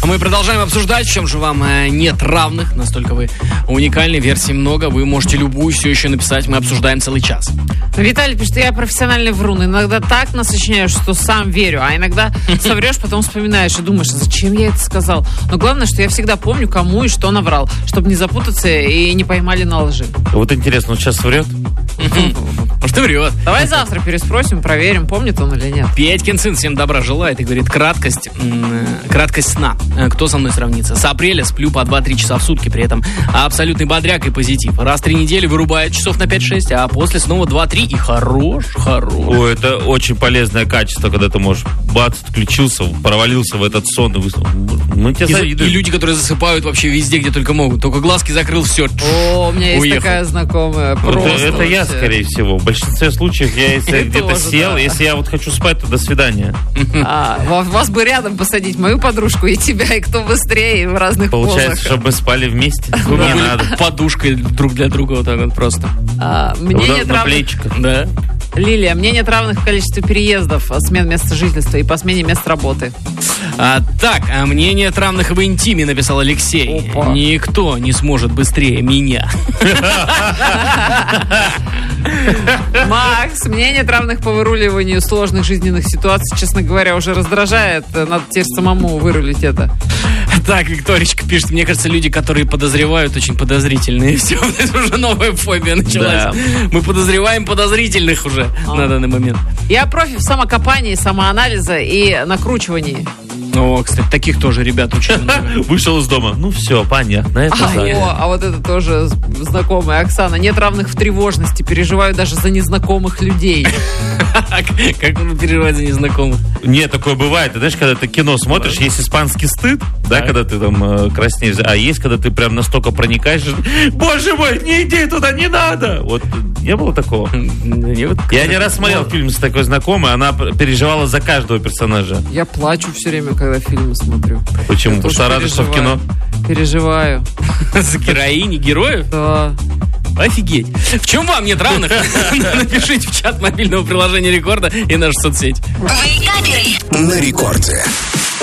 Мы продолжаем обсуждать, в чем же вам нет равных. Настолько вы уникальны, версий много. Вы можете любую все еще написать. Мы обсуждаем целый час. Виталий пишет, я профессиональный врун. Иногда так насочиняешь, что сам верю. А иногда соврешь, потом вспоминаешь и думаешь, зачем я это сказал. Но главное, что я всегда помню, кому и что наврал, чтобы не запутаться и не поймали на лжи. Вот интересно, он сейчас врет? Может, и врет. Давай завтра переспросим, проверим, помнит он или нет. Петькин сын всем добра желает и говорит, краткость сна. Кто со мной сравнится? С апреля сплю по 2-3 часа в сутки, при этом абсолютный бодряк и позитив. Раз в 3 недели вырубает часов на 5-6, а после снова 2-3 и хорош. Ой, это очень полезное качество, когда ты можешь, бац, отключился, провалился в этот сон. Мы тебе завидуем. И люди, которые засыпают вообще везде, где только могут. Только глазки закрыл, все. О, у меня есть такая знакомая. Просто это я, скорее всего. В большинстве случаев я, если где-то сел, если я вот хочу спать, то до свидания. Вас бы рядом посадить, мою подружку и тебя, и кто быстрее в разных позах. Получается, чтобы мы спали вместе. Вы были подушкой друг для друга вот так вот просто. Мне нет на плечиках. Да. Лилия, мне нет равных в количестве переездов, смен места жительства и по смене мест работы. Мне нет равных в интиме, написал Алексей. Опа. Никто не сможет быстрее меня. Макс, мне нет равных по выруливанию сложных жизненных ситуаций. Честно говоря, уже раздражает. Надо теперь самому вырулить это. Так, Викторичка пишет, мне кажется, люди, которые подозревают, очень подозрительные. Все, это уже новая фобия началась. Да. Мы подозреваем подозрительных уже на данный момент. Я профи в самокопании, самоанализа и накручивании. О, кстати, таких тоже ребят очень много. Вышел из дома. Ну все, понятно. А вот это тоже знакомая Оксана. Нет равных в тревожности. Переживаю даже за незнакомых людей. Как он переживает за незнакомых? Нет, такое бывает. Ты знаешь, когда ты кино смотришь, есть испанский стыд, да, когда ты там краснеешь, а есть, когда ты прям настолько проникаешь, боже мой, не иди туда, не надо. Вот не было такого. Я не раз смотрел фильм с такой знакомой, она переживала за каждого персонажа. Я плачу все время, когда фильмы смотрю. Почему? Потому что рада, что в кино? Переживаю. За героини, героев? Да. Офигеть. В чем вам нет равных? Напишите в чат мобильного приложения Рекорда и нашу соцсеть. На Рекорде.